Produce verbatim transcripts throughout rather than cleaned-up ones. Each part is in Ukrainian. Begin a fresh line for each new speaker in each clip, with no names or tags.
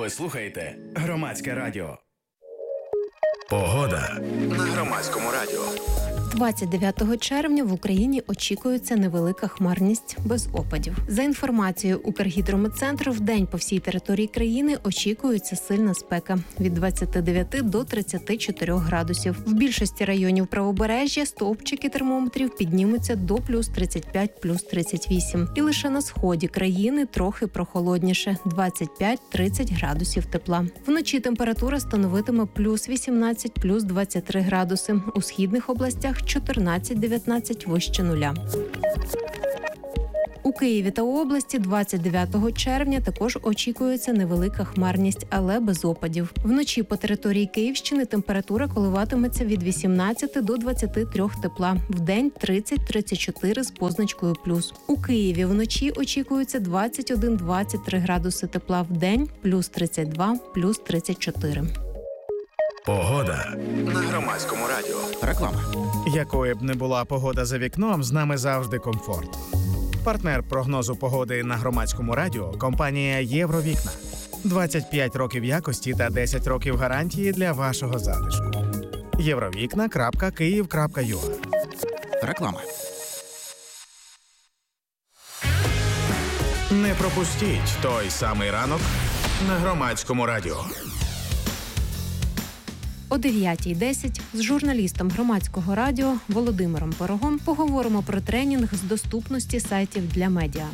Ви слухаєте Громадське радіо. Погода на Громадському радіо.
двадцять дев'ятого червня в Україні очікується невелика хмарність без опадів. За інформацією Укргідрометцентру, в день по всій території країни очікується сильна спека – від двадцяти дев'яти до тридцяти чотирьох градусів. В більшості районів правобережжя стовпчики термометрів піднімуться до плюс тридцять п'ять, плюс тридцять вісім. І лише на сході країни трохи прохолодніше – двадцять п'ять - тридцять градусів тепла. Вночі температура становитиме плюс вісімнадцять, плюс двадцять три градуси. У східних областях чотирнадцять - дев'ятнадцять вище нуля. У Києві та області двадцять дев'ятого червня також очікується невелика хмарність, але без опадів. Вночі по території Київщини температура коливатиметься від вісімнадцяти до двадцяти трьох тепла. Вдень тридцять - тридцять чотири з позначкою плюс. У Києві вночі очікується двадцять один - двадцять три градуси тепла. Вдень плюс тридцять два, плюс тридцять чотири.
Погода на Громадському радіо.
Реклама.
Якою б не була погода за вікном, з нами завжди комфорт. Партнер прогнозу погоди на Громадському радіо – компанія «Євровікна». двадцять п'ять років якості та десять років гарантії для вашого затишку. євровікна крапка київ крапка ю а.
Реклама.
Не пропустіть той самий ранок на Громадському радіо.
О дев'ятій десять з журналістом Громадського радіо Володимиром Пирогом поговоримо про тренінг з доступності сайтів для медіа.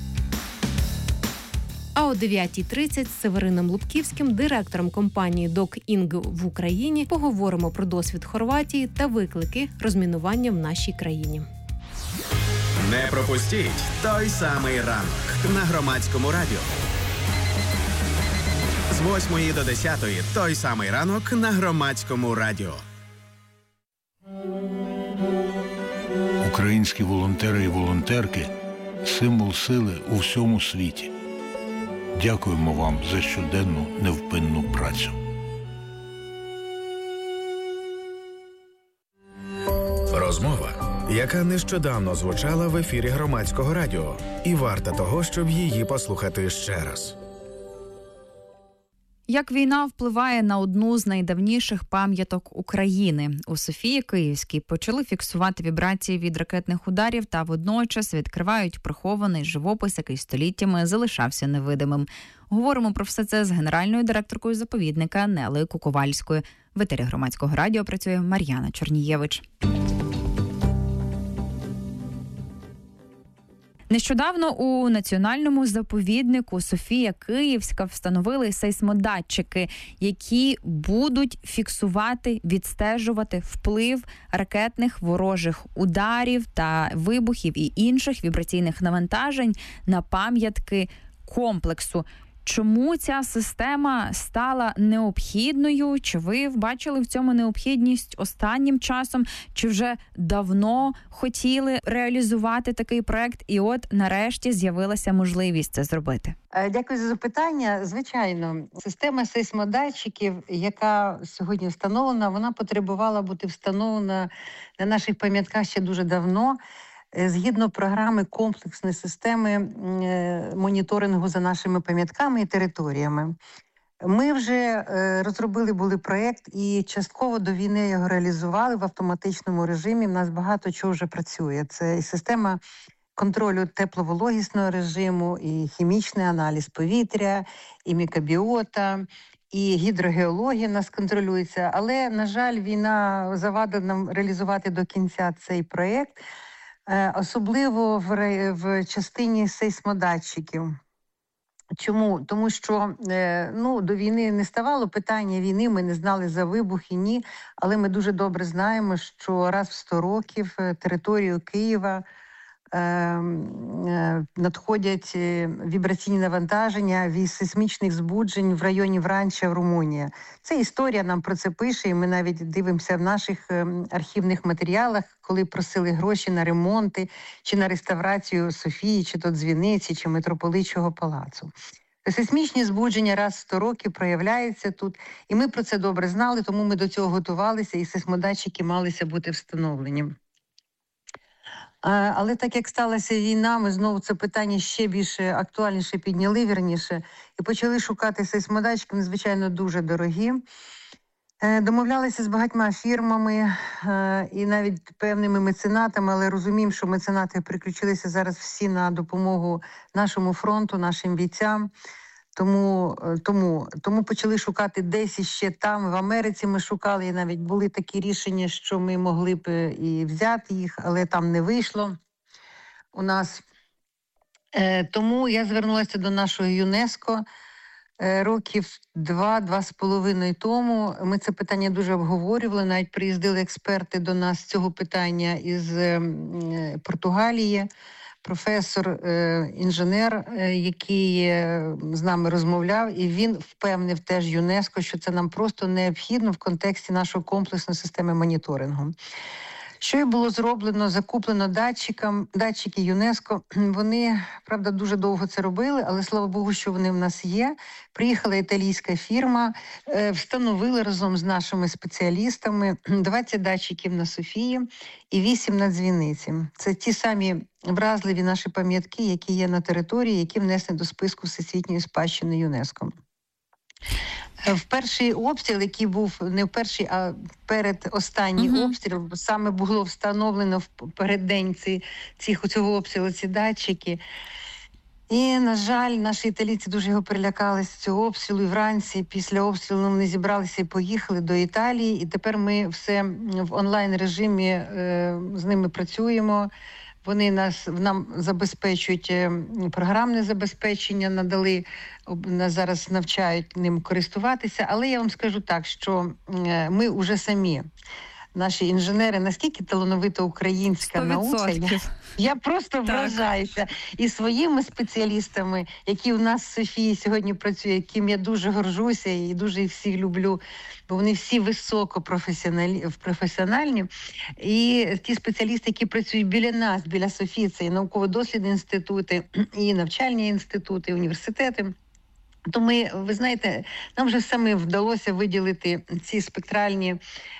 А о дев'ятій тридцять з Северином Лубківським, директором компанії «Док-Інг» в Україні, поговоримо про досвід Хорватії та виклики розмінування в нашій країні.
Не пропустіть той самий ранок на Громадському радіо. З восьмої до десятої той самий ранок на Громадському радіо.
Українські волонтери і волонтерки – символ сили у всьому світі. Дякуємо вам за щоденну невпинну працю.
Розмова, яка нещодавно звучала в ефірі Громадського радіо, і варта того, щоб її послухати ще раз.
Як війна впливає на одну з найдавніших пам'яток України? У Софії Київській почали фіксувати вібрації від ракетних ударів та водночас відкривають прихований живопис, який століттями залишався невидимим. Говоримо про все це з генеральною директоркою заповідника Нелею Куковальською. В етері Громадського радіо працює Мар'яна Чорнієвич. Нещодавно у національному заповіднику Софія Київська встановили сейсмодатчики, які будуть фіксувати, відстежувати вплив ракетних ворожих ударів та вибухів і інших вібраційних навантажень на пам'ятки комплексу. Чому ця система стала необхідною? Чи ви бачили в цьому необхідність останнім часом? Чи вже давно хотіли реалізувати такий проект? І от нарешті з'явилася можливість це зробити.
Дякую за запитання. Звичайно, система сейсмодатчиків, яка сьогодні встановлена, вона потребувала бути встановлена на наших пам'ятках ще дуже давно. Згідно програми комплексної системи моніторингу за нашими пам'ятками і територіями. Ми вже розробили були проєкт і частково до війни його реалізували в автоматичному режимі. У нас багато чого вже працює. Це і система контролю тепловологісного режиму, і хімічний аналіз повітря, і мікробіота, і гідрогеологія нас контролюється. Але, на жаль, війна завадила нам реалізувати до кінця цей проєкт. Особливо в, в частині сейсмодатчиків. Чому? Тому що ну, до війни не ставало питання війни, ми не знали за вибухи, ні. Але ми дуже добре знаємо, що раз в сто років територію Києва е, е, надходять вібраційні навантаження від сейсмічних збуджень в районі Вранча в Румунії. Це історія нам про це пише, і ми навіть дивимося в наших архівних матеріалах, коли просили гроші на ремонти, чи на реставрацію Софії, чи то дзвіниці, чи митрополичого палацу. Сейсмічні збудження раз в сто років проявляються тут, і ми про це добре знали, тому ми до цього готувалися, і сейсмодатчики малися бути встановлені. А, Але так як сталася війна, ми знову це питання ще більше актуальніше підняли, вірніше, і почали шукати сейсмодатчики, вони, звичайно, дуже дорогі. Е, Домовлялися з багатьма фірмами е, і навіть певними меценатами, але розуміємо, що меценати приключилися зараз всі на допомогу нашому фронту, нашим бійцям. Тому, е, тому, тому почали шукати десь іще там, в Америці ми шукали, і навіть були такі рішення, що ми могли б і взяти їх, але там не вийшло у нас. Е, Тому я звернулася до нашого ЮНЕСКО е, років два-два з половиною тому. Ми це питання дуже обговорювали, навіть приїздили експерти до нас з цього питання із е, м, Португалії. Професор, е, інженер, е, який е, з нами розмовляв, і він впевнив теж ЮНЕСКО, що це нам просто необхідно в контексті нашої комплексної системи моніторингу. Що і було зроблено, закуплено датчикам, датчики ЮНЕСКО. Вони, правда, дуже довго це робили, але слава Богу, що вони в нас є. Приїхала італійська фірма, е, встановили разом з нашими спеціалістами двадцять датчиків на Софії і вісім на дзвіниці. Це ті самі вразливі наші пам'ятки, які є на території, які внесені до списку Всесвітньої спадщини ЮНЕСКО. В перший обстріл, який був не в перший, а перед останній uh-huh. обстріл, саме було встановлено в переддень ці, цих, цього обстрілу ці датчики. І, на жаль, наші італійці дуже його перелякалися цього обстрілу. І вранці після обстрілу вони зібралися і поїхали до Італії. І тепер ми все в онлайн-режимі е, з ними працюємо. Вони нас нам забезпечують програмне забезпечення, надали, нас зараз навчають ним користуватися. Але я вам скажу так, що ми вже самі, наші інженери, наскільки талановита українська
сто відсотків.
наука. Я, я просто вражаюся і своїми спеціалістами, які у нас в Софії сьогодні працюють, яким я дуже горжуся і дуже їх всіх люблю, бо вони всі високопрофесіональні, професіональні. І ті спеціалісти, які працюють біля нас, біля Софії, це і науково-дослідні інститути, і навчальні інститути, і університети. То ми, ви знаєте, нам вже саме вдалося виділити ці спектральні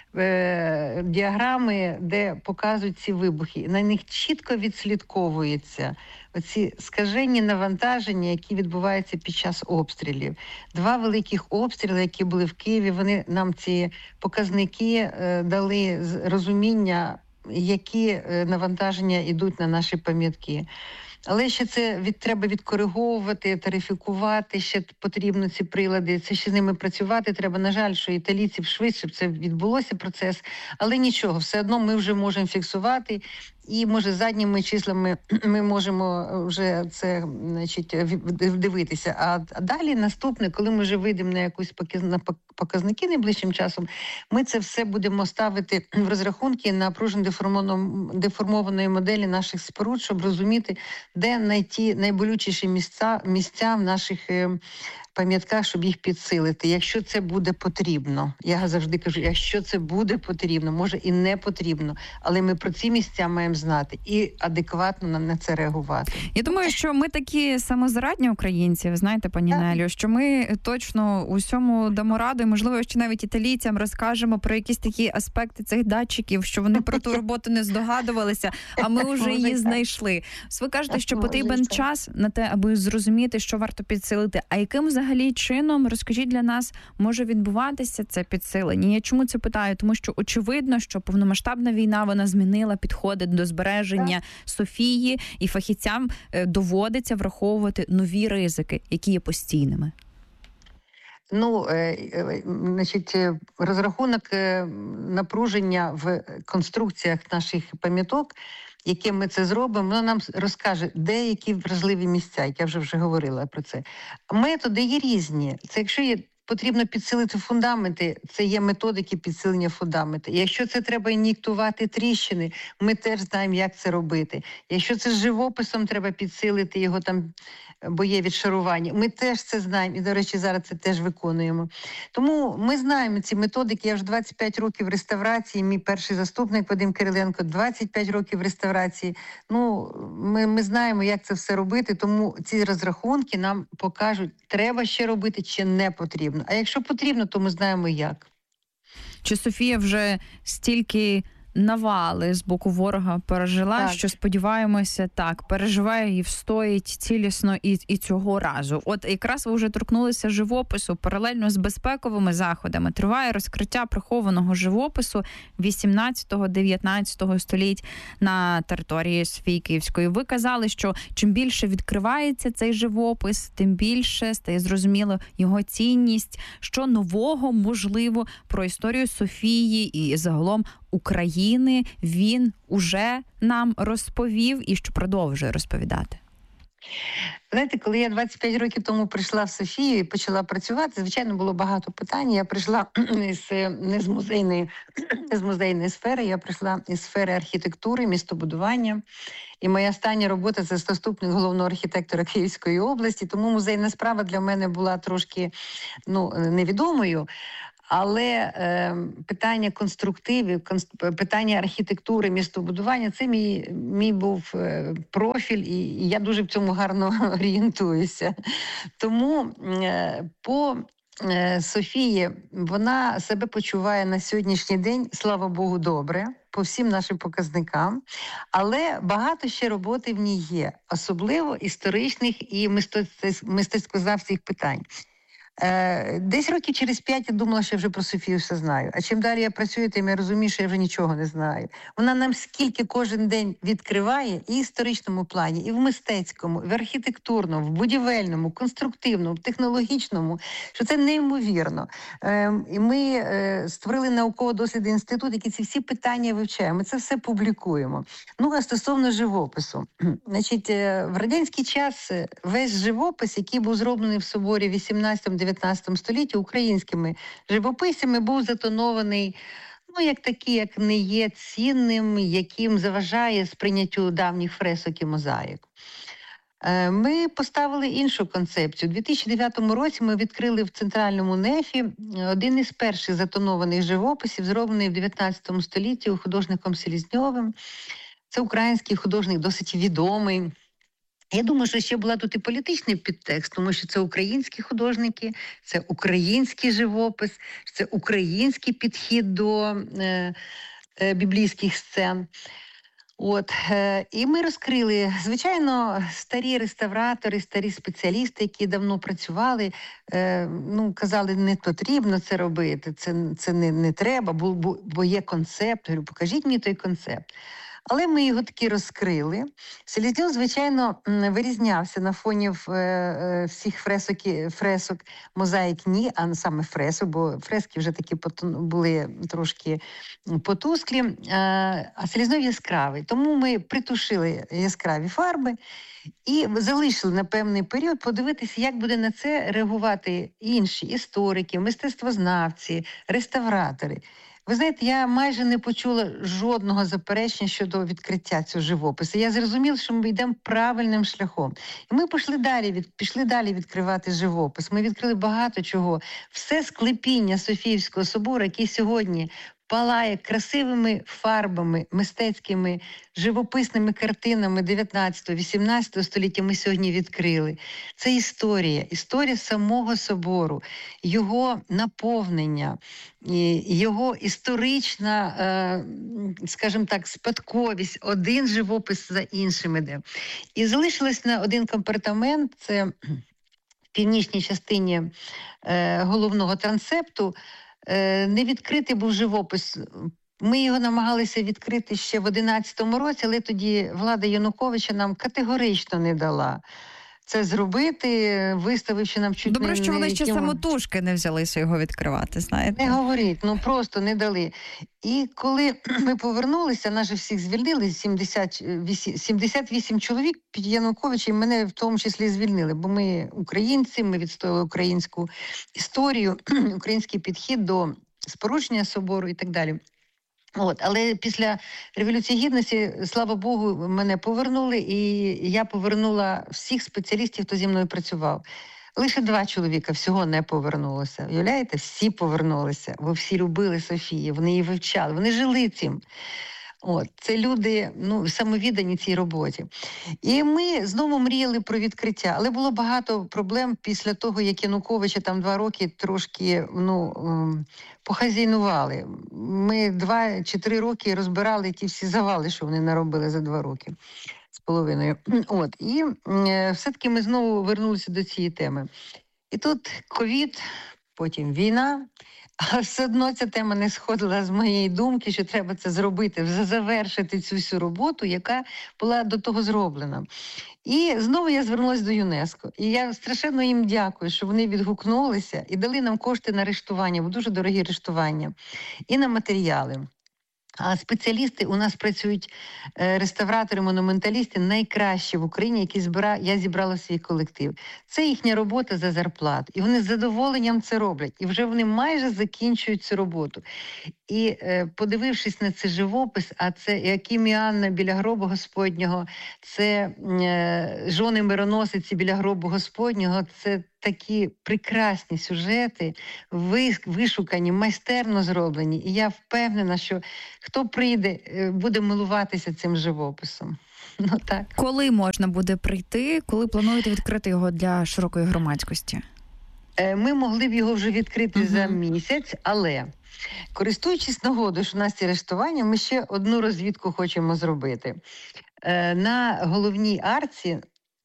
е, діаграми, де показують ці вибухи. На них чітко відслідковується оці скажені навантаження, які відбуваються під час обстрілів. Два великих обстріли, які були в Києві, вони нам ці показники е, дали розуміння, які е, навантаження йдуть на наші пам'ятки. Але ще це від, треба відкориговувати, тарифікувати, ще потрібно ці прилади, це ще з ними працювати треба. На жаль, що італійців швидше б це відбулося процес, але нічого, все одно ми вже можемо фіксувати і, може, задніми числами ми можемо вже це, значить, дивитися. А, а далі наступне, коли ми вже вийдемо на якусь на показники найближчим часом, ми це все будемо ставити в розрахунки напружено деформованої моделі наших споруд, щоб розуміти, де знайти найболючіші місця, місця в наших пам'ятках, щоб їх підсилити. Якщо це буде потрібно, я завжди кажу, якщо це буде потрібно, може і не потрібно, але ми про ці місця маємо знати і адекватно на це реагувати.
Я думаю, що ми такі самозарадні українці, ви знаєте, пані Нелю, що ми точно усьому дамо раду, і, можливо, ще навіть італійцям розкажемо про якісь такі аспекти цих датчиків, що вони про ту роботу не здогадувалися, а ми вже її знайшли. Ви кажете, що потрібен час на те, аби зрозуміти, що варто підсилити. А яким взагалі чином, розкажіть для нас, може відбуватися це підсилення? Я чому це питаю? Тому що очевидно, що повномасштабна війна, вона змінила підходи до збереження так. Софії, і фахівцям доводиться враховувати нові ризики, які є постійними.
Ну, е, е, значить, розрахунок е, напруження в конструкціях наших пам'яток, яким ми це зробимо, воно нам розкаже, де які вразливі місця, як я вже вже говорила про це. Методи є різні. Це якщо є потрібно підсилити фундаменти, це є методики підсилення фундаменту. Якщо це треба ін'єктувати тріщини, ми теж знаємо, як це робити. Якщо це з живописом треба підсилити його там, бо є відшарування, ми теж це знаємо і, до речі, зараз це теж виконуємо. Тому ми знаємо ці методики. Я вже двадцять п'ять років реставрації, мій перший заступник Вадим Кириленко двадцять п'ять років реставрації. Ну, ми, ми знаємо, як це все робити, тому ці розрахунки нам покажуть, треба ще робити чи не потрібно. А якщо потрібно, то ми знаємо, як.
Чи Софія вже стільки навали з боку ворога пережила,
Так.
що, сподіваємося, так, переживає і встоїть цілісно і, і цього разу. От якраз ви вже торкнулися живопису. Паралельно з безпековими заходами триває розкриття прихованого живопису вісімнадцятого-дев'ятнадцятого століть на території Софії Київської. Ви казали, що чим більше відкривається цей живопис, тим більше стає зрозуміло його цінність, що нового, можливо, про історію Софії і загалом України він уже нам розповів і що продовжує розповідати.
Знаєте, коли я двадцять п'ять років тому прийшла в Софію і почала працювати, звичайно, було багато питань. Я прийшла із, не з музейної, не з музейної сфери, я прийшла із сфери архітектури, містобудування. І моя остання робота – це заступник головного архітектора Київської області, тому музейна справа для мене була трошки ну, невідомою. Але е, питання конструктивів, конст- питання архітектури, містобудування – це мій, мій був е, профіль, і, і я дуже в цьому гарно орієнтуюся. Тому е, по е, Софії вона себе почуває на сьогоднішній день, слава Богу, добре, по всім нашим показникам. Але багато ще роботи в ній є, особливо історичних і мистецькознавчих питань. Е, десь років через п'ять я думала, що я вже про Софію все знаю. А чим далі я працюю, тим я розумію, що я вже нічого не знаю. Вона нам скільки кожен день відкриває і в історичному плані, і в мистецькому, і в архітектурному, в будівельному, конструктивному, в технологічному, що це неймовірно. Е, і ми е, створили науково-дослідний інститут, який ці всі питання вивчає. Ми це все публікуємо. Ну, а стосовно живопису. Значить, е, в радянський час весь живопис, який був зроблений в соборі вісімнадцятому-дев'ятнадцятому столітті українськими живописцями, був затонований, ну, як такий, як не є цінним, яким заважає сприйняттю давніх фресок і мозаїк. Ми поставили іншу концепцію. У дві тисячі дев'ятому році ми відкрили в Центральному нефі один із перших затонованих живописів, зроблений в дев'ятнадцятому столітті художником Селезньовим. Це український художник, досить відомий. Я думаю, що ще була тут і політичний підтекст, тому що це українські художники, це український живопис, це український підхід до е, е, біблійських сцен. От, е, і ми розкрили, звичайно, старі реставратори, старі спеціалісти, які давно працювали, е, ну, казали, не потрібно це робити, це, це не, не треба, бо, бо, бо є концепт. Я говорю, покажіть мені той концепт. Але ми його таки розкрили. Селезньов, звичайно, вирізнявся на фоні всіх фресок, фресок мозаїк ні, а саме фресок, бо фрески вже такі були трошки потусклі, а Селезньов яскравий. Тому ми притушили яскраві фарби і залишили на певний період подивитися, як буде на це реагувати інші історики, мистецтвознавці, реставратори. Ви знаєте, я майже не почула жодного заперечення щодо відкриття цього живопису. Я зрозуміла, що ми йдемо правильним шляхом. І ми пішли далі, від, пішли далі відкривати живопис. Ми відкрили багато чого. Все склепіння Софіївського собору, який сьогодні палає красивими фарбами, мистецькими, живописними картинами дев'ятнадцятого-вісімнадцятого століття ми сьогодні відкрили. Це історія, історія самого собору, його наповнення, його історична, скажімо так, спадковість, один живопис за іншим іде. І залишилось на один компартамент, це в північній частині головного трансепту, не відкритий був живопис. Ми його намагалися відкрити ще в одинадцятому році, але тоді влада Януковича нам категорично не дала це зробити, виставивши нам чуть
Добре,
не...
що вони ще
яким...
самотужки не взялися його відкривати, знаєте.
Не говоріть, ну просто не дали. І коли ми повернулися, нас же всіх звільнили, сімдесят вісім, сімдесят вісім чоловік під Януковичем, мене в тому числі звільнили, бо ми українці, ми відстояли українську історію, український підхід до спорудження собору і так далі. От, але після Революції Гідності, слава Богу, мене повернули, і я повернула всіх спеціалістів, хто зі мною працював. Лише два чоловіка всього не повернулося. Уявляєте? Всі повернулися, бо всі любили Софію, вони її вивчали, вони жили цим. От, це люди, ну, самовіддані цій роботі. І ми знову мріяли про відкриття, але було багато проблем після того, як Януковича там два роки трошки, ну, ем, похазяйнували. Ми два чи три роки розбирали ті всі завали, що вони наробили за два роки з половиною. От, і е, все-таки ми знову вернулися до цієї теми. І тут ковід, потім війна, а все одно ця тема не сходила з моєї думки, що треба це зробити, завершити цю всю роботу, яка була до того зроблена. І знову я звернулася до ЮНЕСКО. І я страшенно їм дякую, що вони відгукнулися і дали нам кошти на рештування, бо дуже дорогі рештування, і на матеріали. А спеціалісти у нас працюють, реставратори, монументалісти, найкращі в Україні, які збира... я зібрала свій колектив. Це їхня робота за зарплат. І вони з задоволенням це роблять. І вже вони майже закінчують цю роботу. І е, подивившись на цей живопис, а це Яким і Анна біля гробу Господнього, це е, жони мироносиці біля гробу Господнього, це такі прекрасні сюжети, вишукані, майстерно зроблені. І я впевнена, що хто прийде, буде милуватися цим живописом. Ну, так.
Коли можна буде прийти, коли плануєте відкрити його для широкої громадськості?
Ми могли б його вже відкрити угу. за місяць, але користуючись нагодою, що у нас є арештування, ми ще одну розвідку хочемо зробити. На головній арці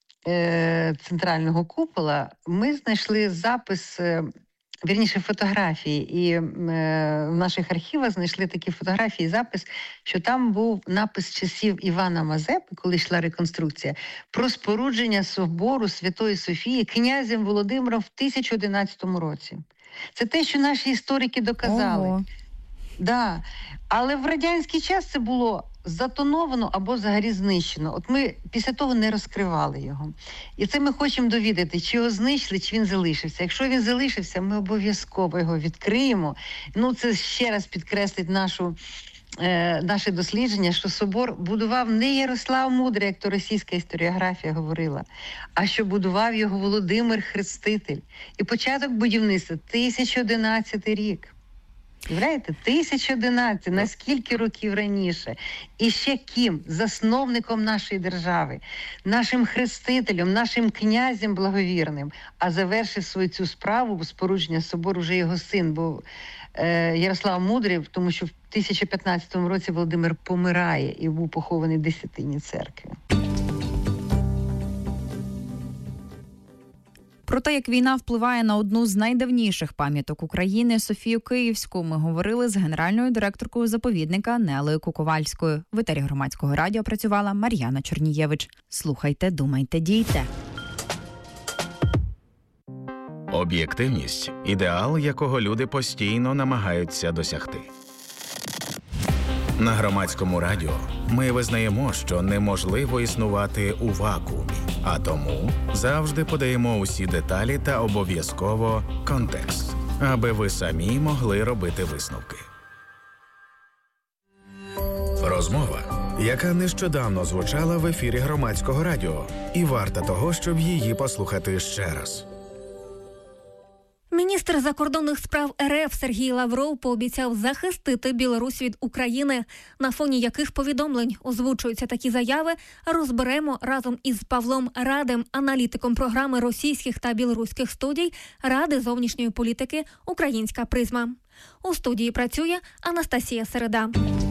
центрального купола ми знайшли запис, вірніше фотографії, і в наших архівах знайшли такі фотографії, запис, що там був напис часів Івана Мазепи, коли йшла реконструкція, про спорудження собору Святої Софії князем Володимиром в тисяча одинадцятому році. Це те, що наші історики доказали. Ого. Да. Але в радянський час це було затоновано або взагалі знищено. От ми після того не розкривали його. І це ми хочемо довідати, чи його знищили, чи він залишився. Якщо він залишився, ми обов'язково його відкриємо. Ну, це ще раз підкреслить нашу, е, наше дослідження, що собор будував не Ярослав Мудрий, як то російська історіографія говорила, а що будував його Володимир Хреститель. І початок будівництва – тисяча одинадцятий рік. Уявляєте, тисяча одинадцятий, на скільки років раніше. І ще ким? Засновником нашої держави, нашим хрестителем, нашим князем благовірним. А завершив свою цю справу, спорудження собору, вже його син, бо е, Ярослав Мудрий, тому що в тисяча п'ятнадцятому році Володимир помирає і був похований в Десятині церкви.
Про те, як війна впливає на одну з найдавніших пам'яток України – Софію Київську, ми говорили з генеральною директоркою заповідника Нелею Куковальською. В етері Громадського радіо працювала Мар'яна Чорнієвич. Слухайте, думайте, дійте.
Об'єктивність – ідеал, якого люди постійно намагаються досягти. На Громадському радіо ми визнаємо, що неможливо існувати у вакуумі, а тому завжди подаємо усі деталі та обов'язково контекст, аби ви самі могли робити висновки. Розмова, яка нещодавно звучала в ефірі Громадського радіо, і варта того, щоб її послухати ще раз.
Міністр закордонних справ РФ Сергій Лавров пообіцяв захистити Білорусь від України. На фоні яких повідомлень озвучуються такі заяви, розберемо разом із Павлом Радем, аналітиком програми російських та білоруських студій Ради зовнішньої політики «Українська призма». У студії працює Анастасія Середа.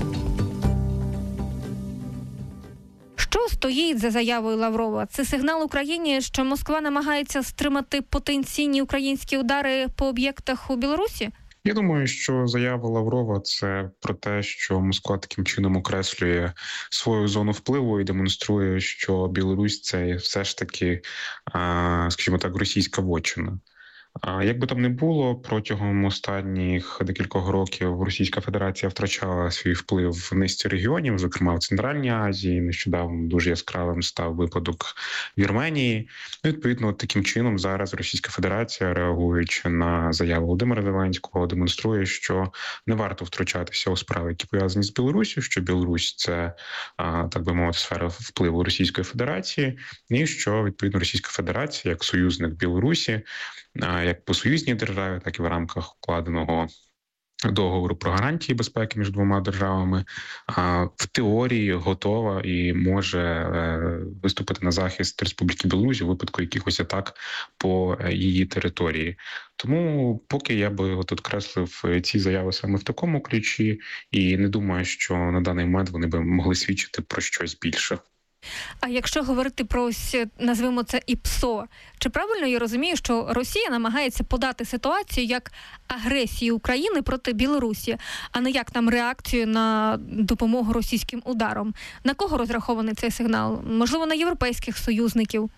Що стоїть за заявою Лаврова? Це сигнал Україні, що Москва намагається стримати потенційні українські удари по об'єктах у Білорусі?
Я думаю, що заява Лаврова – це про те, що Москва таким чином окреслює свою зону впливу і демонструє, що Білорусь – це все ж таки, скажімо так, російська вотчина. Як би там не було, протягом останніх декількох років Російська Федерація втрачала свій вплив в низці регіонів, зокрема в Центральній Азії. Нещодавно дуже яскравим став випадок в Вірменії. Відповідно, таким чином зараз Російська Федерація, реагуючи на заяву Володимира Зеленського, демонструє, що не варто втручатися у справи, які пов'язані з Білоруссю, що Білорусь – це, так би мовити, сфера впливу Російської Федерації, і що, відповідно, Російська Федерація, як союзник Білорусі, як по союзній державі, так і в рамках укладеного договору про гарантії безпеки між двома державами, в теорії готова і може виступити на захист Республіки Білорусь у випадку якихось атак по її території. Тому поки я би от окреслив ці заяви саме в такому ключі, і не думаю, що на даний момент вони би могли свідчити про щось більше.
А якщо говорити про ось, назвемо це ІПСО, чи правильно я розумію, що Росія намагається подати ситуацію як агресію України проти Білорусі, а не як там реакцію на допомогу російським ударам? На кого розрахований цей сигнал? Можливо, на європейських союзників?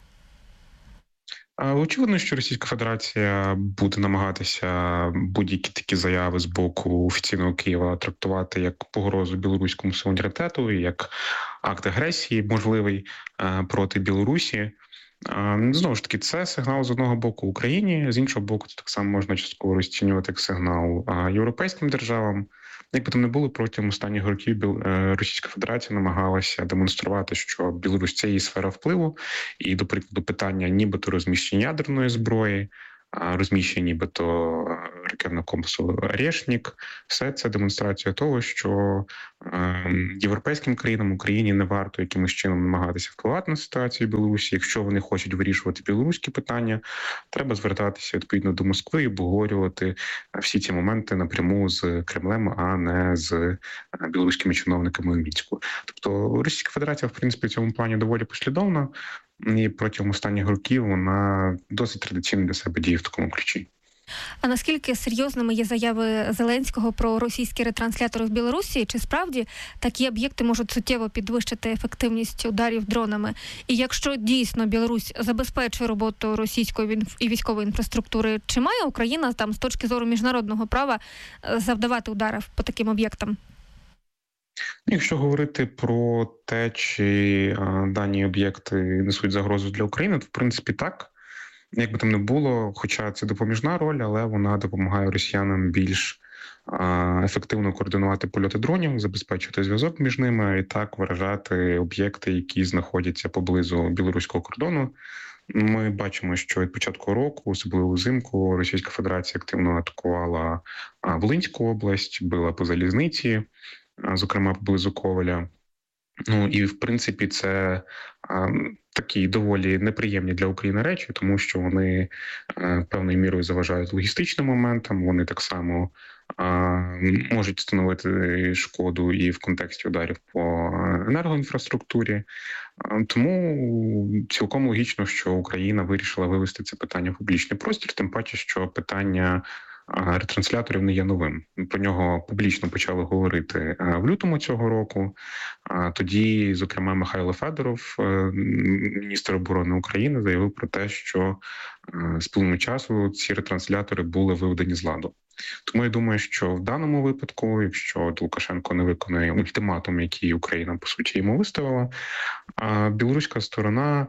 Очевидно, що Російська Федерація буде намагатися будь-які такі заяви з боку офіційного Києва трактувати як погрозу білоруському суверенітету, як акт агресії можливий проти Білорусі. Знову ж таки, це сигнал з одного боку Україні, з іншого боку, це так само можна частково розцінювати як сигнал європейським державам. Якби там не було, протягом останніх років Російська Федерація намагалася демонструвати, що Білорусь – це її сфера впливу, і, до прикладу, питання нібито розміщення ядерної зброї, розміщення нібито ракетного комплексу «Орешник» – все це демонстрація того, що європейським країнам, Україні не варто якимось чином намагатися впливати на ситуацію в Білорусі. Якщо вони хочуть вирішувати білоруські питання, треба звертатися відповідно до Москви і обговорювати всі ці моменти напряму з Кремлем, а не з білоруськими чиновниками у Мінську. Тобто Російська Федерація, в принципі, в цьому плані доволі послідовна, і протягом останніх років вона досить традиційно для себе діє в такому ключі.
А наскільки серйозними є заяви Зеленського про російські ретранслятори в Білорусі? Чи справді такі об'єкти можуть суттєво підвищити ефективність ударів дронами? І якщо дійсно Білорусь забезпечує роботу російської і військової інфраструктури, чи має Україна там з точки зору міжнародного права завдавати ударів по таким об'єктам?
Якщо говорити про те, чи дані об'єкти несуть загрозу для України, то в принципі так. Як би там не було, хоча це допоміжна роль, але вона допомагає росіянам більш ефективно координувати польоти дронів, забезпечити зв'язок між ними і так виражати об'єкти, які знаходяться поблизу білоруського кордону. Ми бачимо, що від початку року, особливо взимку, Російська Федерація активно атакувала Волинську область, била по залізниці, зокрема поблизу Ковеля. Ну і в принципі це а, такі доволі неприємні для України речі, тому що вони а, певною мірою заважають логістичним моментам, вони так само а, можуть становити шкоду і в контексті ударів по енергоінфраструктурі. А, тому цілком логічно, що Україна вирішила вивести це питання в публічний простір, тим паче, що питання ретрансляторів не є новим. Про нього публічно почали говорити в лютому цього року. Тоді, зокрема, Михайло Федоров, міністр оборони України, заявив про те, що з плином часу ці ретранслятори були виведені з ладу. Тому я думаю, що в даному випадку, якщо Лукашенко не виконає ультиматум, який Україна, по суті, йому виставила, білоруська сторона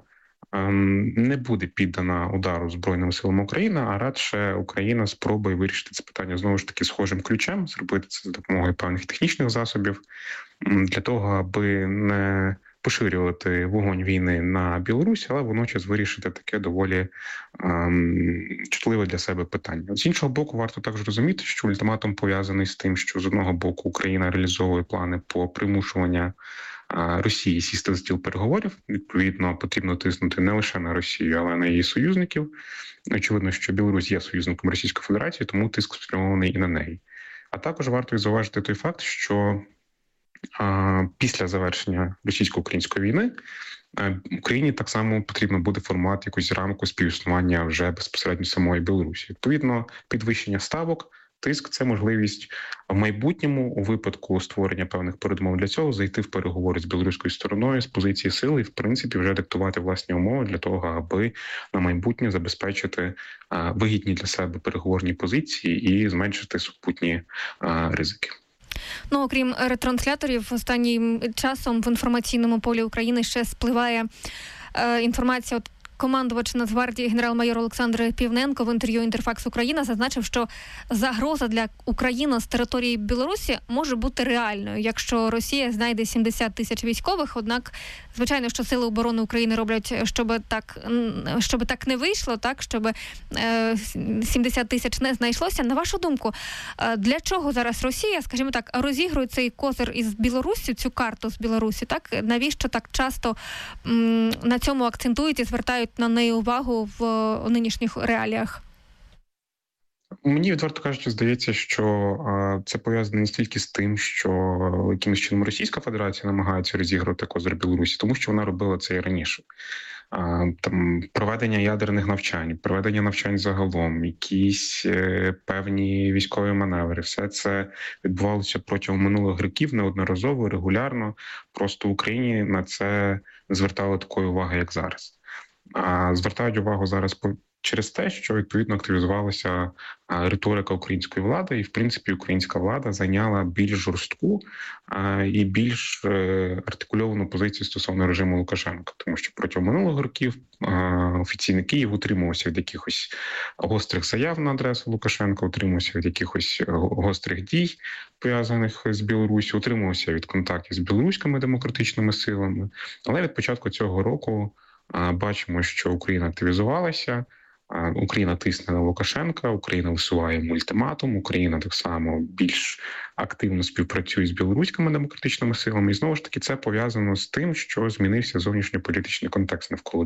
не буде піддана удару Збройним силам України, а радше Україна спробує вирішити це питання знову ж таки схожим ключем, зробити це за допомогою певних технічних засобів, для того, аби не поширювати вогонь війни на Білорусь, але водночас вирішити таке доволі ем, чутливе для себе питання. З іншого боку, варто також розуміти, що ультиматум пов'язаний з тим, що з одного боку Україна реалізовує плани по примушуванню Росії сісти за стіл переговорів. Відповідно, потрібно тиснути не лише на Росію, але й на її союзників. Очевидно, що Білорусь є союзником Російської Федерації, тому тиск спрямований і на неї. А також варто зауважити той факт, що а, після завершення російсько-української війни Україні так само потрібно буде формувати якусь рамку співіснування вже безпосередньо самої Білорусі. Відповідно, підвищення ставок, тиск – це можливість в майбутньому, у випадку створення певних передумов для цього, зайти в переговори з білоруською стороною з позиції сили і, в принципі, вже диктувати власні умови для того, аби на майбутнє забезпечити а, вигідні для себе переговорні позиції і зменшити супутні а, ризики.
Ну, окрім ретрансляторів, останнім часом в інформаційному полі України ще спливає е, інформація от Командувач Нацгвардії генерал-майор Олександр Півненко в інтерв'ю «Інтерфакс Україна» зазначив, що загроза для України з території Білорусі може бути реальною, якщо Росія знайде сімдесят тисяч військових. Однак, звичайно, що Сили оборони України роблять, щоб так, щоб так не вийшло, так, щоб е, сімдесят тисяч не знайшлося. На вашу думку, для чого зараз Росія, скажімо так, розігрує цей козир із Білорусі, цю карту з Білорусі, так? Навіщо так часто м, на цьому акцентують і звертають на неї увагу в нинішніх реаліях?
Мені, відверто кажучи, здається, що а, це пов'язано не стільки з тим, що якимось чином Російська Федерація намагається розігрувати козир Білорусі, тому що вона робила це і раніше. А, там проведення ядерних навчань, проведення навчань загалом, якісь е, певні військові маневри. Все це відбувалося протягом минулих років неодноразово, регулярно. Просто в Україні на це не звертали такої уваги, як зараз. А звертають увагу зараз по через те, що відповідно активізувалася риторика української влади, і в принципі українська влада зайняла більш жорстку і більш артикульовану позицію стосовно режиму Лукашенка, тому що протягом минулих років офіційний Київ утримувався від якихось гострих заяв на адресу Лукашенка, утримувався від якихось гострих дій, пов'язаних з Білорусі, утримувався від контактів з білоруськими демократичними силами. Але від початку цього року бачимо, що Україна активізувалася, Україна тисне на Лукашенка, Україна висуває йому ультиматум, Україна так само більш активно співпрацює з білоруськими демократичними силами. І знову ж таки це пов'язано з тим, що змінився зовнішньополітичний контекст навколо